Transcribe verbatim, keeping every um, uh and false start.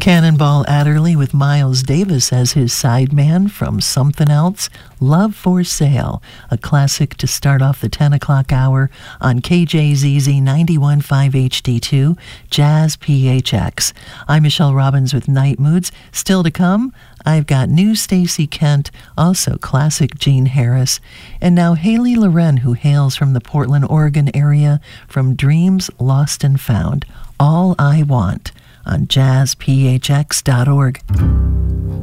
Cannonball Adderley with Miles Davis as his sideman from Something Else, Love for Sale, a classic to start off the ten o'clock hour on K J Z Z ninety-one point five H D two, Jazz P H X. I'm Michelle Robbins with Night Moods. Still to come, I've got new Stacey Kent, also classic Gene Harris, and now Haley Loren, who hails from the Portland, Oregon area, from Dreams Lost and Found. All I Want on jazz p h x dot org.